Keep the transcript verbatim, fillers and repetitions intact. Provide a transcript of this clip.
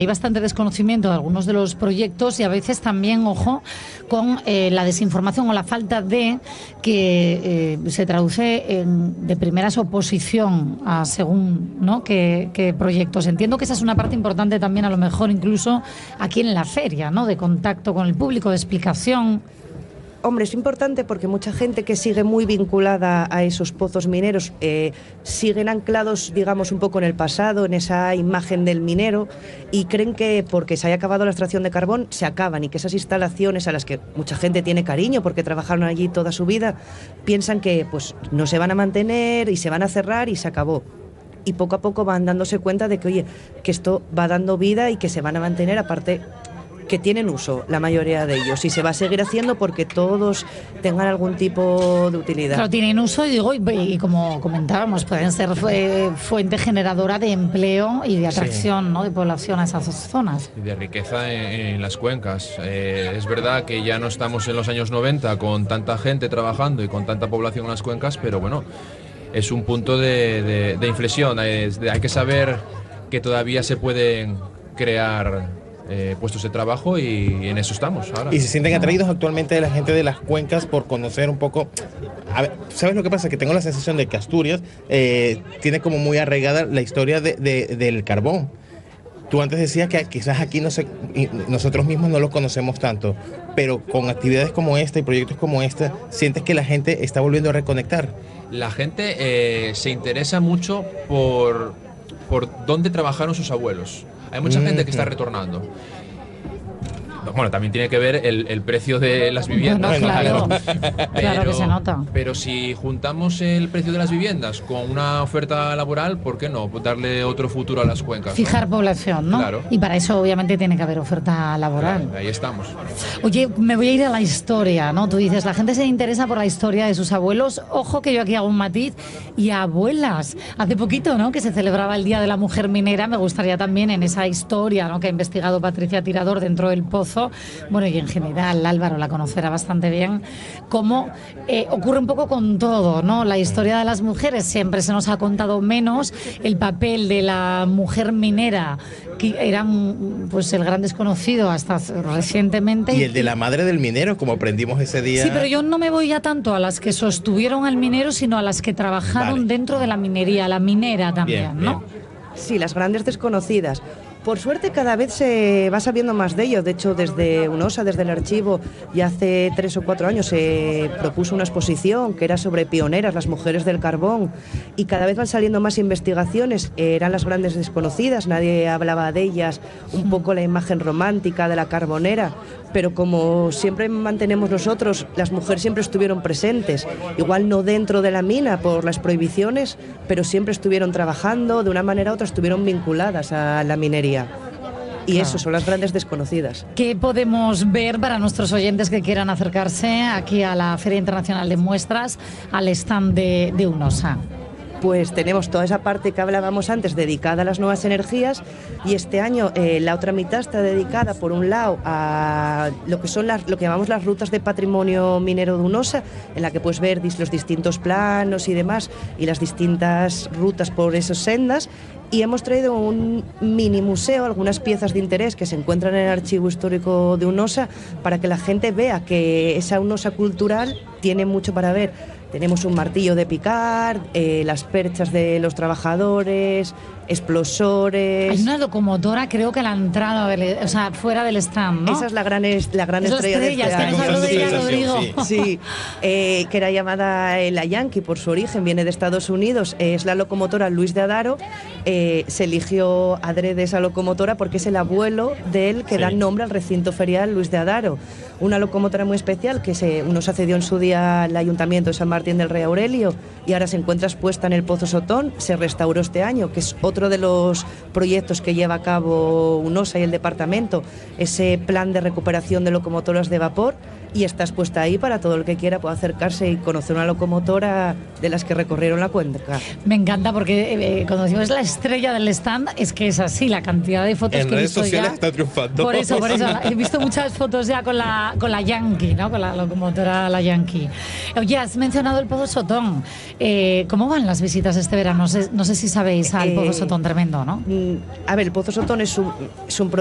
Hay bastante desconocimiento de algunos de los proyectos y a veces también, ojo, con eh, la desinformación o la falta de que eh, se traduce en, de primeras oposición a según, ¿no?, qué, qué proyectos. Entiendo que esa es una parte importante también, a lo mejor incluso aquí en la feria, ¿no?, de contacto con el público, de explicación. Hombre, es importante porque mucha gente que sigue muy vinculada a esos pozos mineros eh, siguen anclados, digamos, un poco en el pasado, en esa imagen del minero, y creen que porque se haya acabado la extracción de carbón, se acaban, y que esas instalaciones a las que mucha gente tiene cariño porque trabajaron allí toda su vida, piensan que pues no se van a mantener y se van a cerrar y se acabó. Y poco a poco van dándose cuenta de que, oye, que esto va dando vida y que se van a mantener, aparte que tienen uso la mayoría de ellos, y se va a seguir haciendo porque todos tengan algún tipo de utilidad. Claro, tienen uso y digo, y, y como comentábamos, pueden ser fue, fuente generadora de empleo y de atracción, sí, ¿no?, de población a esas zonas. Y de riqueza en, en las cuencas. Eh, es verdad que ya no estamos en los años noventa con tanta gente trabajando y con tanta población en las cuencas, pero bueno, es un punto de, de, de inflexión. Es de, hay que saber que todavía se pueden crear Eh, puestos de trabajo, y en eso estamos ahora. Y se sienten atraídos actualmente de la gente de las cuencas por conocer un poco. A ver, ¿sabes lo que pasa? Que tengo la sensación de que Asturias eh, tiene como muy arraigada la historia de, de, del carbón. Tú antes decías que quizás aquí no se, nosotros mismos no lo conocemos tanto, pero con actividades como esta y proyectos como este, ¿sientes que la gente está volviendo a reconectar? La gente eh, se interesa mucho por, por dónde trabajaron sus abuelos. Hay mucha mm, gente que está retornando. Bueno, también tiene que ver el, el precio de las viviendas. Bueno, claro, pero, claro que se nota. Pero si juntamos el precio de las viviendas con una oferta laboral, ¿por qué no? Darle otro futuro a las cuencas. Fijar, ¿no?, población, ¿no? Claro. Y para eso obviamente tiene que haber oferta laboral. Claro, ahí estamos. Oye, me voy a ir a la historia, ¿no? Tú dices, la gente se interesa por la historia de sus abuelos. Ojo que yo aquí hago un matiz. Y abuelas. Hace poquito, ¿no?, que se celebraba el Día de la Mujer Minera. Me gustaría también en esa historia, ¿no?, que ha investigado Patricia Tirador dentro del Pozo. Bueno, y en general Álvaro la conocerá bastante bien, cómo eh, ocurre un poco con todo, ¿no? La historia de las mujeres siempre se nos ha contado menos, el papel de la mujer minera, que era pues el gran desconocido hasta recientemente. Y el de la madre del minero, como aprendimos ese día. Sí, pero yo no me voy ya tanto a las que sostuvieron al minero, sino a las que trabajaron vale. dentro de la minería, la minera también, bien, ¿no? Bien. Sí, las grandes desconocidas. Por suerte cada vez se va sabiendo más de ello. De hecho, desde UNOSA, desde el archivo, ya hace tres o cuatro años se propuso una exposición que era sobre pioneras, las mujeres del carbón, y cada vez van saliendo más investigaciones. Eran las grandes desconocidas, nadie hablaba de ellas, un poco la imagen romántica de la carbonera, pero como siempre mantenemos nosotros, las mujeres siempre estuvieron presentes, igual no dentro de la mina por las prohibiciones, pero siempre estuvieron trabajando, de una manera u otra estuvieron vinculadas a la minería. Y claro, eso son las grandes desconocidas. ¿Qué podemos ver para nuestros oyentes que quieran acercarse aquí a la Feria Internacional de Muestras, al stand de, de UNOSA? Pues tenemos toda esa parte que hablábamos antes dedicada a las nuevas energías, y este año eh, la otra mitad está dedicada, por un lado, a lo que son las, lo que llamamos las rutas de patrimonio minero de UNOSA, en la que puedes ver los distintos planos y demás, y las distintas rutas por esas sendas. Y hemos traído un mini museo, algunas piezas de interés que se encuentran en el archivo histórico de UNOSA, para que la gente vea que esa UNOSA cultural tiene mucho para ver. Tenemos un martillo de picar, eh, las perchas de los trabajadores, explosores. Hay una locomotora, creo que a la entrada, o sea, fuera del stand, ¿no? Esa es la gran, es, la gran es estrella, la estrella de este es que año. no sabes de ella, lo digo. Sí, sí eh, que era llamada la Yankee por su origen, viene de Estados Unidos, eh, es la locomotora Luis de Adaro. Eh, se eligió adrede esa locomotora porque es el abuelo de él que sí. da nombre al recinto ferial Luis de Adaro. Una locomotora muy especial que se, uno se cedió en su día al Ayuntamiento de San Martín del Rey Aurelio, y ahora se encuentra expuesta en el Pozo Sotón. Se restauró este año, que es otro de los proyectos que lleva a cabo UNOSA y el departamento, ese plan de recuperación de locomotoras de vapor. y está expuesta ahí para todo el que quiera pueda acercarse y conocer una locomotora de las que recorrieron la cuenca. Me encanta porque eh, cuando decimos la estrella del stand es que es así, la cantidad de fotos En que he redes visto sociales ya. está triunfando. Por eso, por eso. He visto muchas fotos ya con la, con la Yankee, ¿no? Con la locomotora la Yankee. Oye, has mencionado el Pozo Sotón. Eh, ¿Cómo van las visitas este verano? No sé, no sé si sabéis al Eh, Pozo Sotón, tremendo, ¿no? Mm, A ver, el Pozo Sotón es un, es un